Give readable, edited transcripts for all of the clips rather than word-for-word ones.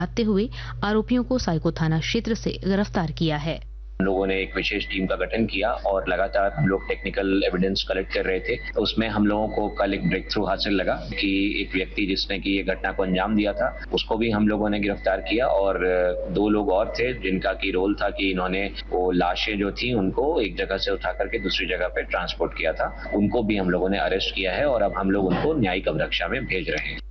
आते हुए आरोपियों को साइको थाना क्षेत्र से गिरफ्तार किया है। हम लोगों ने एक विशेष टीम का गठन किया और लगातार हम लोग टेक्निकल एविडेंस कलेक्ट कर रहे थे। तो उसमें हम लोगों को कल एक ब्रेक थ्रू हासिल लगा कि एक व्यक्ति जिसने की ये घटना को अंजाम दिया था उसको भी हम लोगों ने गिरफ्तार किया और 2 लोग और थे जिनका की रोल था कि इन्होंने वो लाशें जो थी उनको एक जगह से उठा करके दूसरी जगह पे ट्रांसपोर्ट किया था। उनको भी हम लोगों ने अरेस्ट किया है और अब हम लोग उनको न्यायिक अभिरक्षा में भेज रहे हैं।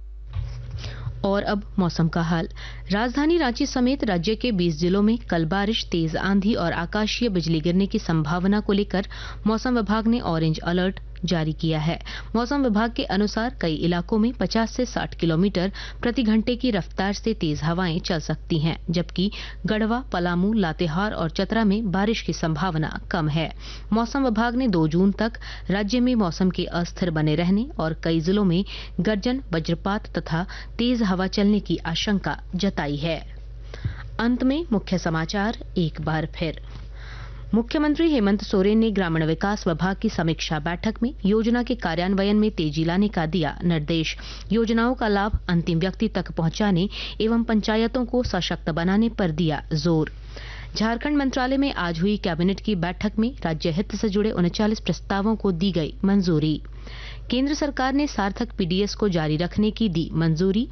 और अब मौसम का हाल। राजधानी रांची समेत राज्य के 20 जिलों में कल बारिश, तेज आंधी और आकाशीय बिजली गिरने की संभावना को लेकर मौसम विभाग ने ऑरेंज अलर्ट जारी किया है। मौसम विभाग के अनुसार कई इलाकों में 50 से 60 किलोमीटर प्रति घंटे की रफ्तार से तेज हवाएं चल सकती हैं, जबकि गढ़वा, पलामू, लातेहार और चतरा में बारिश की संभावना कम है। मौसम विभाग ने 2 जून तक राज्य में मौसम के अस्थिर बने रहने और कई जिलों में गर्जन, वज्रपात तथा तेज हवा चलने की आशंका जताई है। अंत में मुख्य समाचार एक बार फिर। मुख्यमंत्री हेमंत सोरेन ने ग्रामीण विकास विभाग की समीक्षा बैठक में योजना के कार्यान्वयन में तेजी लाने का दिया निर्देश। योजनाओं का लाभ अंतिम व्यक्ति तक पहुंचाने एवं पंचायतों को सशक्त बनाने पर दिया जोर। झारखंड मंत्रालय में आज हुई कैबिनेट की बैठक में राज्य हित से जुड़े 39 प्रस्तावों को दी गई मंजूरी। केंद्र सरकार ने सार्थक पीडीएस को जारी रखने की दी मंजूरी।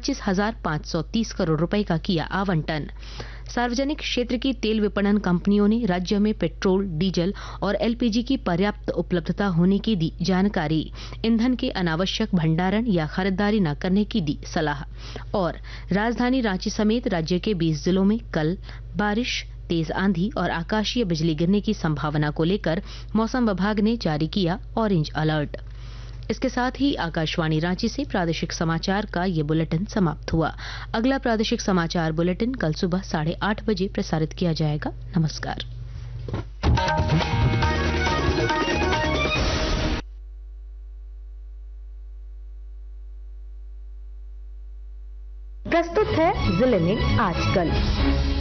25,530 करोड़ रुपए का किया आवंटन। सार्वजनिक क्षेत्र की तेल विपणन कंपनियों ने राज्य में पेट्रोल, डीजल और एलपीजी की पर्याप्त उपलब्धता होने की दी जानकारी। ईंधन के अनावश्यक भंडारण या खरीदारी न करने की दी सलाह। और राजधानी रांची समेत राज्य के 20 जिलों में कल बारिश, तेज आंधी और आकाशीय बिजली गिरने की संभावना को लेकर मौसम विभाग ने जारी किया ऑरेंज अलर्ट। इसके साथ ही आकाशवाणी रांची से प्रादेशिक समाचार का ये बुलेटिन समाप्त हुआ। अगला प्रादेशिक समाचार बुलेटिन कल सुबह 8:30 बजे प्रसारित किया जाएगा। नमस्कार। प्रस्तुत है जिले में आजकल।